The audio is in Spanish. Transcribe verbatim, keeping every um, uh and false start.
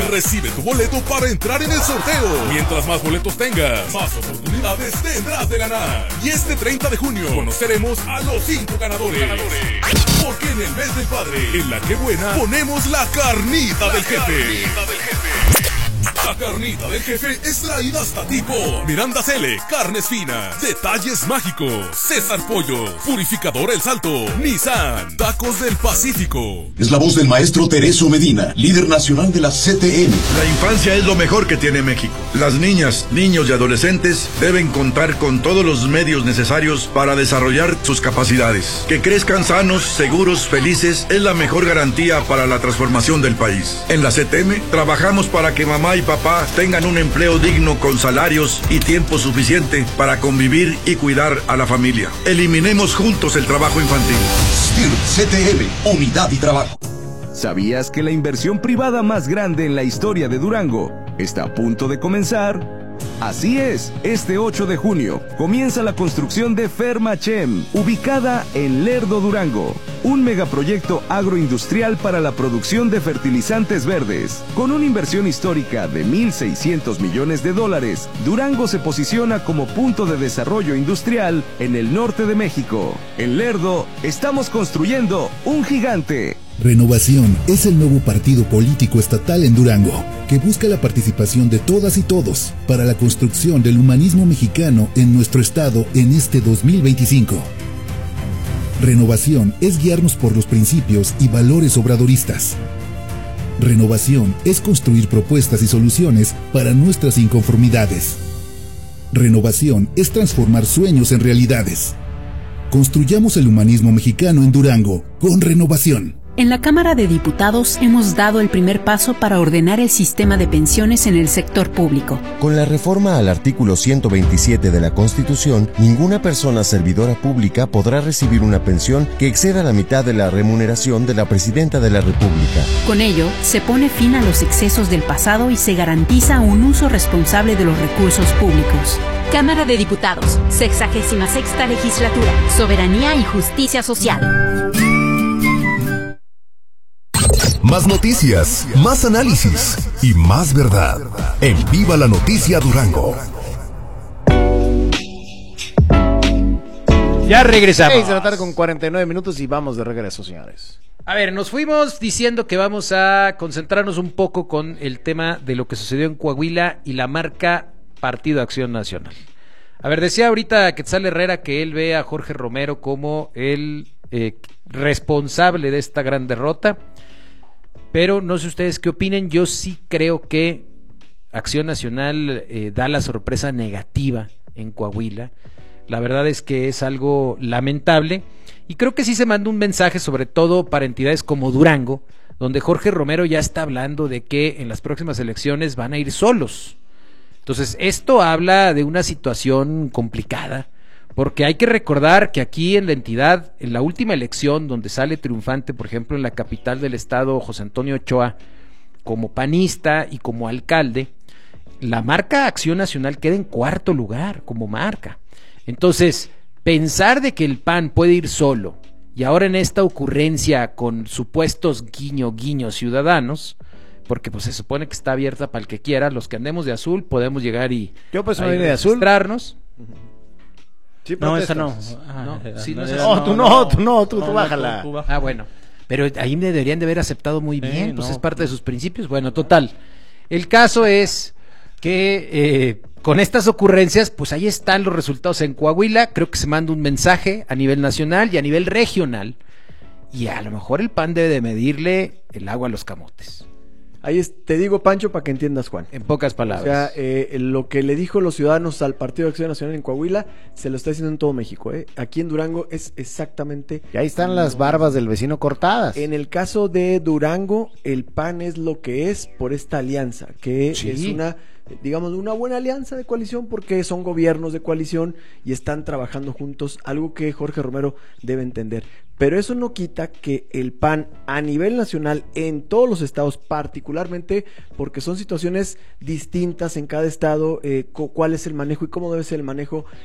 Recibe tu boleto para entrar en el sorteo. Mientras más boletos tengas, más oportunidades tendrás de ganar. Y este treinta de junio conoceremos a los cinco ganadores. ganadores. Porque en el mes del padre, en la que buena, ponemos la carnita del jefe. La carnita del jefe es traída hasta ti por Miranda Cele, carnes finas, detalles mágicos, César Pollos, Purificador El Salto, Nissan, Tacos del Pacífico. Es la voz del maestro Tereso Medina, líder nacional de la C T M. La infancia es lo mejor que tiene México. Las niñas, niños y adolescentes deben contar con todos los medios necesarios para desarrollar sus capacidades. Que crezcan sanos, seguros, felices es la mejor garantía para la transformación del país. En la C T M trabajamos para que mamá y papá tengan un empleo digno con salarios y tiempo suficiente para convivir y cuidar a la familia. Eliminemos juntos el trabajo infantil. S T I R C T M, Unidad y Trabajo. ¿Sabías que la inversión privada más grande en la historia de Durango está a punto de comenzar? Así es, este ocho de junio comienza la construcción de Fermachem, ubicada en Lerdo, Durango. Un megaproyecto agroindustrial para la producción de fertilizantes verdes. Con una inversión histórica de mil seiscientos millones de dólares, Durango se posiciona como punto de desarrollo industrial en el norte de México. En Lerdo, estamos construyendo un gigante. Renovación es el nuevo partido político estatal en Durango, que busca la participación de todas y todos para la construcción del humanismo mexicano en nuestro estado en este dos mil veinticinco. Renovación es guiarnos por los principios y valores obradoristas. Renovación es construir propuestas y soluciones para nuestras inconformidades. Renovación es transformar sueños en realidades. Construyamos el humanismo mexicano en Durango con Renovación. En la Cámara de Diputados hemos dado el primer paso para ordenar el sistema de pensiones en el sector público. Con la reforma al artículo ciento veintisiete de la Constitución, ninguna persona servidora pública podrá recibir una pensión que exceda la mitad de la remuneración de la Presidenta de la República. Con ello, se pone fin a los excesos del pasado y se garantiza un uso responsable de los recursos públicos. Cámara de Diputados, sexagésima sexta legislatura, Soberanía y Justicia Social. Más noticias, más análisis y más verdad. En Viva la Noticia Durango. Ya regresamos. seis de la tarde con cuarenta y nueve minutos y vamos de regreso, señores. A ver, nos fuimos diciendo que vamos a concentrarnos un poco con el tema de lo que sucedió en Coahuila y la marca Partido Acción Nacional. A ver, decía ahorita Quetzal Herrera que él ve a Jorge Romero como el eh, responsable de esta gran derrota. Pero no sé ustedes qué opinen, yo sí creo que Acción Nacional eh, da la sorpresa negativa en Coahuila. La verdad es que es algo lamentable y creo que sí se manda un mensaje sobre todo para entidades como Durango, donde Jorge Romero ya está hablando de que en las próximas elecciones van a ir solos. Entonces esto habla de una situación complicada, porque hay que recordar que aquí en la entidad, en la última elección donde sale triunfante, por ejemplo en la capital del estado, José Antonio Ochoa, como panista y como alcalde, la marca Acción Nacional queda en cuarto lugar como marca. Entonces, pensar de que el P A N puede ir solo, y ahora en esta ocurrencia con supuestos guiño guiño ciudadanos, porque pues se supone que está abierta para el que quiera, los que andemos de azul podemos llegar y yo pues a no de azul. registrarnos. Sí, no, esa no. Ah, no, no, sí, no, no, es no, tú no, tú no, tú, tú bájala. Tú, tú ah, bueno. Pero ahí me deberían de haber aceptado muy bien, sí, pues no. Es parte de sus principios. Bueno, total. El caso es que eh, con estas ocurrencias, pues ahí están los resultados en Coahuila. Creo que se manda un mensaje a nivel nacional y a nivel regional. Y a lo mejor el P A N debe de medirle el agua a los camotes. Ahí es, te digo, Pancho, para que entiendas, Juan. En pocas palabras. O sea, eh, lo que le dijo los ciudadanos al Partido de Acción Nacional en Coahuila, se lo está diciendo en todo México. ¿eh? Aquí en Durango es exactamente... Y ahí están las barbas del vecino cortadas. En el caso de Durango, el P A N es lo que es por esta alianza, que sí. es una... digamos, una buena alianza de coalición porque son gobiernos de coalición y están trabajando juntos, algo que Jorge Romero debe entender. Pero eso no quita que el P A N a nivel nacional, en todos los estados, particularmente porque son situaciones distintas en cada estado, eh, cuál es el manejo y cómo debe ser el manejo